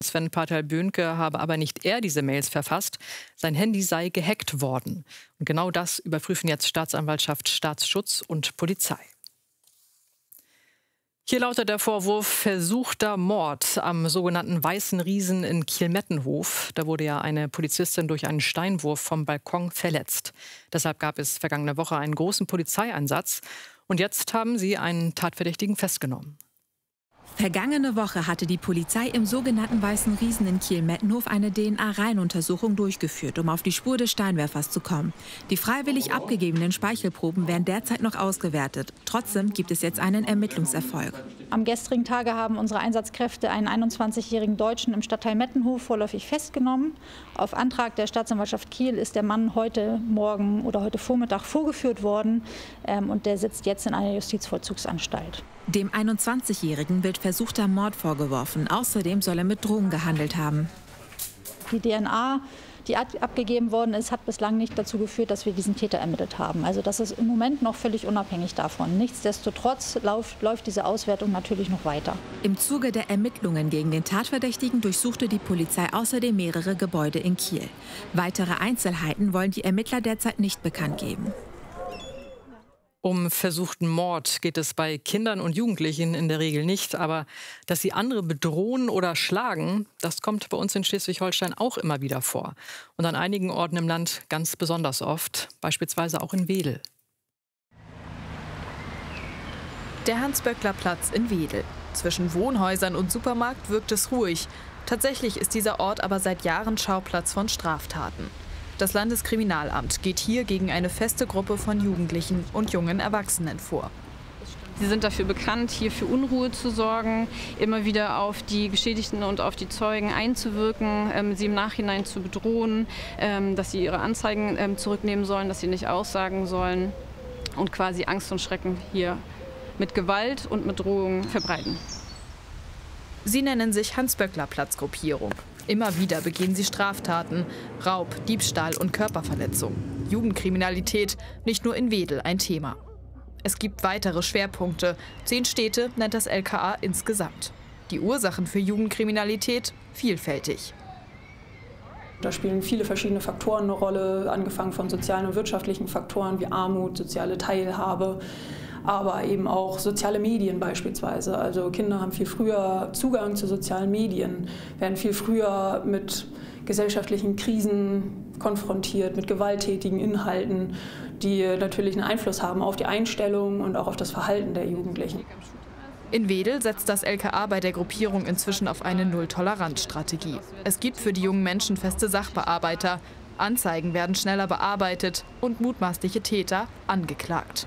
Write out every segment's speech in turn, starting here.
Sven Patel-Böhnke habe aber nicht er diese Mails verfasst. Sein Handy sei gehackt worden. Und genau das überprüfen jetzt Staatsanwaltschaft, Staatsschutz und Polizei. Hier lautet der Vorwurf versuchter Mord am sogenannten Weißen Riesen in Kiel-Mettenhof. Da wurde ja eine Polizistin durch einen Steinwurf vom Balkon verletzt. Deshalb gab es vergangene Woche einen großen Polizeieinsatz. Und jetzt haben sie einen Tatverdächtigen festgenommen. Vergangene Woche hatte die Polizei im sogenannten Weißen Riesen in Kiel-Mettenhof eine DNA-Reihenuntersuchung durchgeführt, um auf die Spur des Steinwerfers zu kommen. Die freiwillig abgegebenen Speichelproben werden derzeit noch ausgewertet. Trotzdem gibt es jetzt einen Ermittlungserfolg. Am gestrigen Tage haben unsere Einsatzkräfte einen 21-jährigen Deutschen im Stadtteil Mettenhof vorläufig festgenommen. Auf Antrag der Staatsanwaltschaft Kiel ist der Mann heute Morgen oder heute Vormittag vorgeführt worden und der sitzt jetzt in einer Justizvollzugsanstalt. Dem 21-Jährigen wird versuchter Mord vorgeworfen. Außerdem soll er mit Drogen gehandelt haben. Die DNA, die abgegeben worden ist, hat bislang nicht dazu geführt, dass wir diesen Täter ermittelt haben. Also das ist im Moment noch völlig unabhängig davon. Nichtsdestotrotz läuft diese Auswertung natürlich noch weiter. Im Zuge der Ermittlungen gegen den Tatverdächtigen durchsuchte die Polizei außerdem mehrere Gebäude in Kiel. Weitere Einzelheiten wollen die Ermittler derzeit nicht bekannt geben. Um versuchten Mord geht es bei Kindern und Jugendlichen in der Regel nicht. Aber dass sie andere bedrohen oder schlagen, das kommt bei uns in Schleswig-Holstein auch immer wieder vor. Und an einigen Orten im Land ganz besonders oft, beispielsweise auch in Wedel. Der Hans-Böckler-Platz in Wedel. Zwischen Wohnhäusern und Supermarkt wirkt es ruhig. Tatsächlich ist dieser Ort aber seit Jahren Schauplatz von Straftaten. Das Landeskriminalamt geht hier gegen eine feste Gruppe von Jugendlichen und jungen Erwachsenen vor. Sie sind dafür bekannt, hier für Unruhe zu sorgen, immer wieder auf die Geschädigten und auf die Zeugen einzuwirken, sie im Nachhinein zu bedrohen, dass sie ihre Anzeigen zurücknehmen sollen, dass sie nicht aussagen sollen und quasi Angst und Schrecken hier mit Gewalt und mit Drohung verbreiten. Sie nennen sich Hans-Böckler-Platz-Gruppierung. Immer wieder begehen sie Straftaten, Raub, Diebstahl und Körperverletzung. Jugendkriminalität, nicht nur in Wedel ein Thema. Es gibt weitere Schwerpunkte. 10 Städte nennt das LKA insgesamt. Die Ursachen für Jugendkriminalität vielfältig. Da spielen viele verschiedene Faktoren eine Rolle, angefangen von sozialen und wirtschaftlichen Faktoren wie Armut, soziale Teilhabe, aber eben auch soziale Medien beispielsweise. Also Kinder haben viel früher Zugang zu sozialen Medien, werden viel früher mit gesellschaftlichen Krisen konfrontiert, mit gewalttätigen Inhalten, die natürlich einen Einfluss haben auf die Einstellung und auch auf das Verhalten der Jugendlichen. In Wedel setzt das LKA bei der Gruppierung inzwischen auf eine Null-Toleranz-Strategie. Es gibt für die jungen Menschen feste Sachbearbeiter. Anzeigen werden schneller bearbeitet und mutmaßliche Täter angeklagt.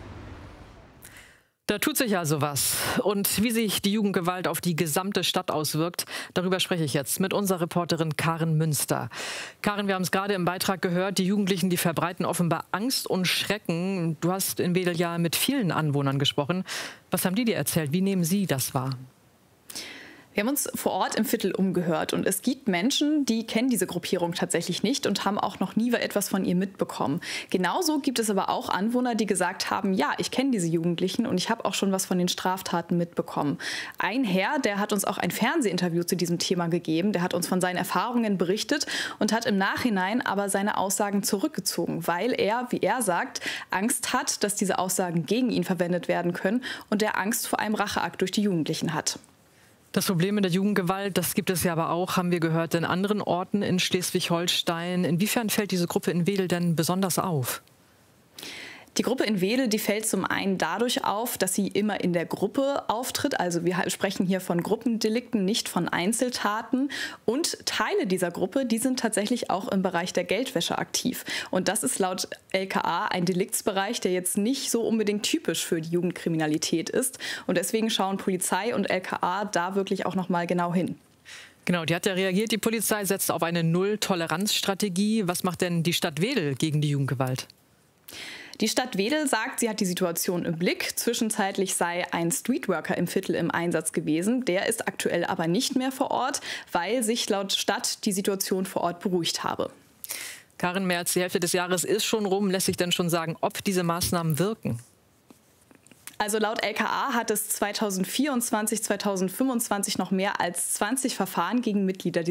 Da tut sich also was. Und wie sich die Jugendgewalt auf die gesamte Stadt auswirkt, darüber spreche ich jetzt mit unserer Reporterin Karin Münster. Karin, wir haben es gerade im Beitrag gehört, die Jugendlichen, die verbreiten offenbar Angst und Schrecken. Du hast in Wedel ja mit vielen Anwohnern gesprochen. Was haben die dir erzählt? Wie nehmen sie das wahr? Wir haben uns vor Ort im Viertel umgehört und es gibt Menschen, die kennen diese Gruppierung tatsächlich nicht und haben auch noch nie etwas von ihr mitbekommen. Genauso gibt es aber auch Anwohner, die gesagt haben, ja, ich kenne diese Jugendlichen und ich habe auch schon was von den Straftaten mitbekommen. Ein Herr, der hat uns auch ein Fernsehinterview zu diesem Thema gegeben, der hat uns von seinen Erfahrungen berichtet und hat im Nachhinein aber seine Aussagen zurückgezogen, weil er, wie er sagt, Angst hat, dass diese Aussagen gegen ihn verwendet werden können und der Angst vor einem Racheakt durch die Jugendlichen hat. Das Problem mit der Jugendgewalt, das gibt es ja aber auch, haben wir gehört, in anderen Orten in Schleswig-Holstein. Inwiefern fällt diese Gruppe in Wedel denn besonders auf? Die Gruppe in Wedel, die fällt zum einen dadurch auf, dass sie immer in der Gruppe auftritt. Also wir sprechen hier von Gruppendelikten, nicht von Einzeltaten. Und Teile dieser Gruppe, die sind tatsächlich auch im Bereich der Geldwäsche aktiv. Und das ist laut LKA ein Deliktsbereich, der jetzt nicht so unbedingt typisch für die Jugendkriminalität ist. Und deswegen schauen Polizei und LKA da wirklich auch noch mal genau hin. Genau, die hat ja reagiert. Die Polizei setzt auf eine Null-Toleranz-Strategie. Was macht denn die Stadt Wedel gegen die Jugendgewalt? Die Stadt Wedel sagt, sie hat die Situation im Blick. Zwischenzeitlich sei ein Streetworker im Viertel im Einsatz gewesen. Der ist aktuell aber nicht mehr vor Ort, weil sich laut Stadt die Situation vor Ort beruhigt habe. Karin, mehr als die Hälfte des Jahres ist schon rum. Lässt sich denn schon sagen, ob diese Maßnahmen wirken? Also laut LKA hat es 2024, 2025 noch mehr als 20 Verfahren gegen Mitglieder